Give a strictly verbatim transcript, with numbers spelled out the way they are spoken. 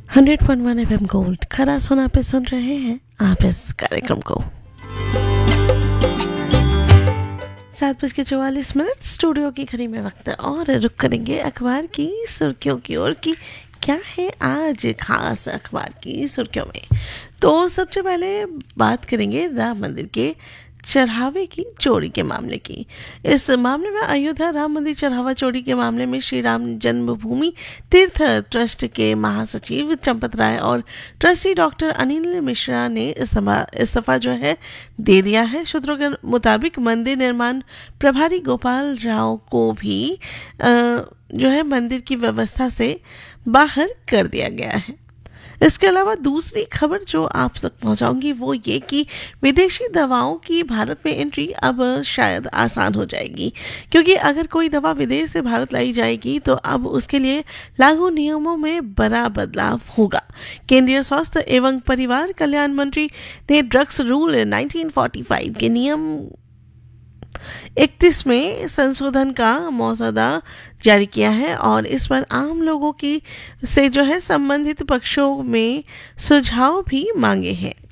Hundred point one F M gold खरा सोना पे सुन रहे हैं आप इस कार्यक्रम को। सात बज के चौवालीस मिनट स्टूडियो की घड़ी में वक्त और रुक करेंगे अखबार की सुर्खियों की ओर की क्या है आज खास अखबार की सुर्खियों में। तो सबसे पहले बात करेंगे राम मंदिर के चढ़ावे की चोरी के मामले की। इस मामले में अयोध्या राम मंदिर चढ़ावा चोरी के मामले में श्री राम जन्मभूमि तीर्थ ट्रस्ट के महासचिव चंपत राय और ट्रस्टी डॉक्टर अनिल मिश्रा ने इस्तीफा जो है दे दिया है। सूत्रों के मुताबिक मंदिर निर्माण प्रभारी गोपाल राव को भी आ, जो है मंदिर की व्यवस्था से बाहर कर दिया गया है। इसके अलावा दूसरी खबर जो आप तक पहुंचाऊंगी वो ये कि विदेशी दवाओं की भारत में एंट्री अब शायद आसान हो जाएगी, क्योंकि अगर कोई दवा विदेश से भारत लाई जाएगी तो अब उसके लिए लागू नियमों में बड़ा बदलाव होगा। केंद्रीय स्वास्थ्य एवं परिवार कल्याण मंत्री ने drugs rule nineteen forty five के नियम इकतीस में संशोधन का मसौदा जारी किया है और इस पर आम लोगों की से जो है संबंधित पक्षों में सुझाव भी मांगे हैं।